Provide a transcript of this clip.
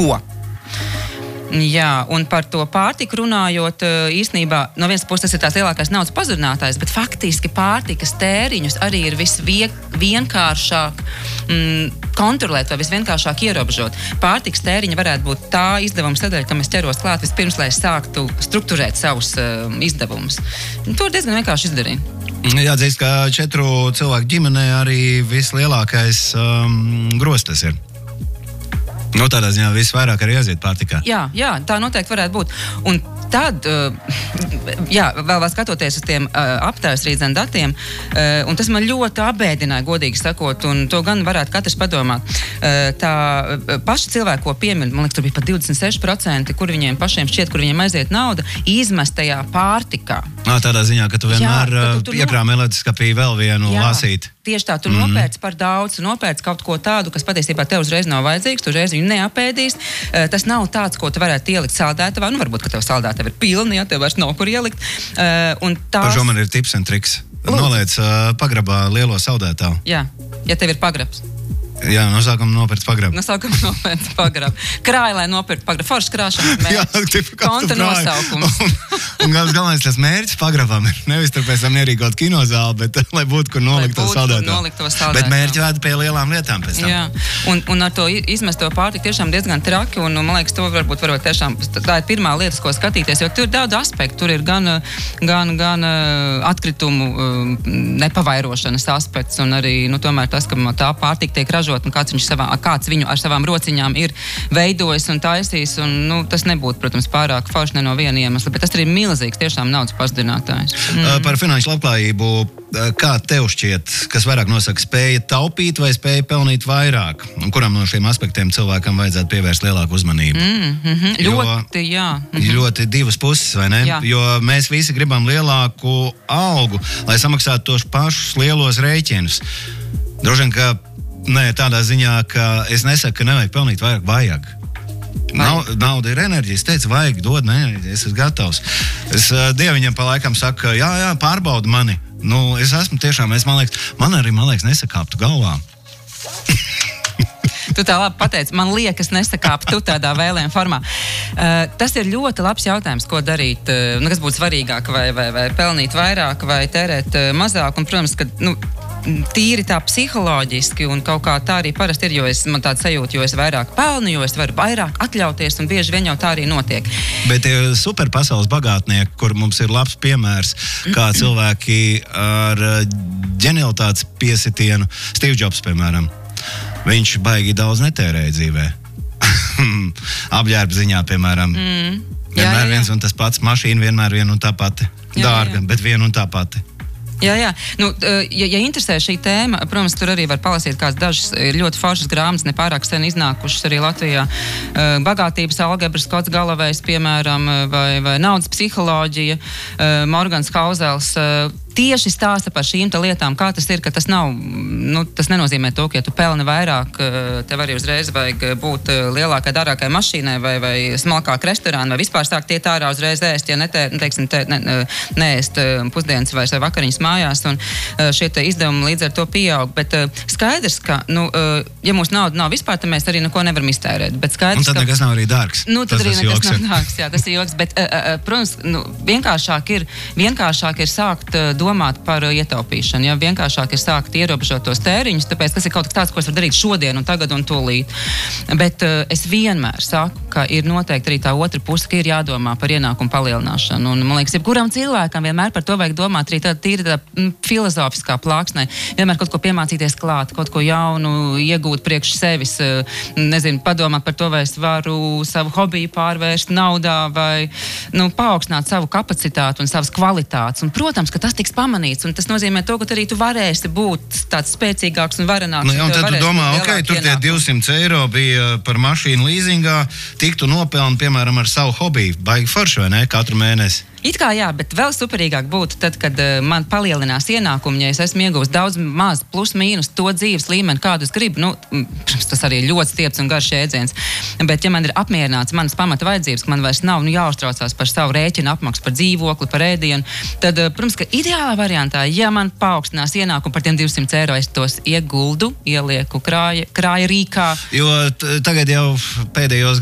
ko. Jā, un par to pārtiku runājot, īstenībā no vienas puses tas ir tās lielākais naudas pazudinātājs, bet faktiski pārtikas tēriņus arī ir visvienkāršāk kontrolēt vai visvienkāršāk ierobežot. Pārtikas tēriņa varētu būt tā izdevuma sadaļa, ka mēs ķeros klāt vispirms, lai sāktu strukturēt savus izdevumus. To ir diezgan vienkārši izdarīt. Jāatzīst, ka 4 cilvēku ģimenē arī vislielākais grostas ir. Nu, tādā ziņā visvairāk arī aiziet pārtikā. Jā, tā noteikti varētu būt. Un tad, vēl skatoties uz tiem aptājusrīdzenu datiem, un tas man ļoti apbēdināja, godīgi sakot, un to gan varētu katrs padomāt. Tā paši cilvēki, ko piemin, man liekas, tur bija pat 26%, kur viņiem pašiem šķiet, kur viņiem aiziet nauda, izmestajā pārtikā. Tādā ziņā, ka tu vienmēr iekrāmi leduskapī vēl vienu lasīt. Tieši tā, tu nopērc par daudz, nopērc kaut ko tādu, kas patiesībā tev uzreiz nav vajadzīgs, tu uzreiz viņu neapēdīs. Tas nav tāds, ko tu varētu ielikt saldētavā. Nu, varbūt, ka tev saldētava ir pilna, ja tev vairs nav kur ielikt. Par šo man ir tips un triks. Noliec pagrabā lielo saldētavu. Jā, ja tev ir pagrabs. Jā, no sākuma nopirkt pagrabu. Krāja, lai nopirkt pagrabu. Foršs krāšanas mērķis. Konta nosaukums. Un galvenais tas mērķis pagrabām ir nevis tur pēc tam ierīkot kinozāli, bet lai būtu, kur nolikt to saldētāju. Bet mērķi vēd pie lielām lietām pēc tam. Jā, un ar to izmesto pārtiku tiešām diezgan traki, un man liekas, to varbūt tiešām, tā ir pirmā lietas, ko skatīties, jo tur ir daudz aspektu. Tur ir gan atkritumu nepavairošanas aspekts, un arī, tomēr tas, ka tā pārtika tiek ražota, un kāds viņu ar savām rociņām ir veidojis un taisījis, un tas nebūtu, protams, pārāk forši ne no viena iemesla, bet tas arī ir milzīgs tiešām naudas pazudinātājs. Par finanšu labklājību, kā tev šķiet, kas vairāk nosaka, spēja taupīt vai spēja pelnīt vairāk? Un kuram no šiem aspektiem cilvēkam vajadzētu pievērst lielāku uzmanību? Ļoti, jā. Ļoti divas puses, vai ne? Jā. Jo mēs visi gribam lielāku algu, lai samaksātu tos pašus lielos rēķinus. Droši vien, ka tādā ziņā, ka es nesaku, ka nevajag pelnīt vairāk, vajag. Nauda ir enerģija, es teicu, vajag, dod enerģiju, es esmu gatavs. Es Dieviņam pa laikam saku, jā, pārbauda mani. Es esmu tiešām, man liekas, nesakāptu galvā. Tu tā labi pateici, man liekas nesakāp tu tādā vēlējuma formā. Tas ir ļoti labs jautājums, ko darīt, kas būtu svarīgāk, vai pelnīt vairāk, vai tērēt mazāk, un, protams, ka, tīri tā psiholoģiski un kaut kā tā arī parasti ir, jo man tāda sajūta, jo es vairāk pelnu, jo es varu vairāk atļauties, un bieži vien jau tā arī notiek. Bet super pasaules bagātnieki, kur mums ir labs piemērs, kā cilvēki ar ģenialitātes piesitienu, Steve Jobs, piemēram, viņš baigi daudz netērēja dzīvē. Apģērba ziņā, piemēram. Vienmēr viens un tas pats, mašīna vienmēr viena un tā pati. Dārga, bet viena un tā pati. Jā. Ja interesē šī tēma, protams, tur arī var palasīt kāds dažas ļoti foršas grāmatas, nepārāk sen iznākušas arī Latvijā. Bagātības algebras, Skots Galavejs, piemēram, vai naudas psiholoģija, Morgans Hauzels. Tieši stāsta par šīm lietām, kā tas ir, ka tas nav, tas nenozīmē to, ka ja tu pelni vairāk, tev arī uzreiz vajag būt lielākai, dārākai mašīnai vai smalkāk restorānu, vai vispār sākt iet ārā uzreiz ēst, ja neēst pusdienas vai vakariņas mājās, un šie izdevumi līdz ar to pieaug. Bet skaidrs, ka, ja mūsu nauda nav vispār, tad mēs arī neko nevaram iztērēt. Bet skaidrs, un tad nekas nav arī dārgs. Tad arī nekas nav dārgs, jā, tas ir joks. Bet, protams, vienkāršāk ir sākt domāt par ietaupīšanu. Ja? Vienkāršāk ir sākt ierobežot tos tēriņus, tāpēc tas ir kaut kas tāds, ko es varu darīt šodien un tagad un tūlīt. Bet es vienmēr saku, ka ir noteikti arī tā otra puse, ka ir jādomā par ienākumu palielināšanu. Un, man liekas, jebkuram cilvēkam vienmēr par to vajag domāt arī tāda filozofiskā plāksnē. Vienmēr kaut ko piemācīties klāt, kaut ko jaunu iegūt priekš sevis. Padomāt par to, vai es varu savu hobiju pārvērst naudā vai paaugstināt savu kapacitāti un savas kvalitātes. Un, protams, ka tas tiks pamanīts, un tas nozīmē to, ka arī tu varēsi būt tāds spēcīgāks un varenāks. Un tad tu domā, tur tie 200 eiro bija par mašīnu līzingā, tiktu nopelni, piemēram, ar savu hobiju. Baigi forši, vai ne, katru mēnesi? It kā jā, bet vēl superīgāk būtu tad, kad man palielinās ienākumi, ja es esmu ieguvis daudz maz plus mīnus to dzīves līmeni, kādu es gribu. Tas arī ir ļoti stiepts un garš jēdziens. Bet ja man ir apmierināts manas pamata vajadzības, ka man vairs nav jāuztraucās par savu rēķinu apmaksu, par dzīvokli, par ēdienu, tad, protams, ka ideālā variantā, ja man paaugstinās ienākumu par tiem 200 eiro, es tos ieguldu, ielieku krāja rīkā. Jo tagad jau pēdējos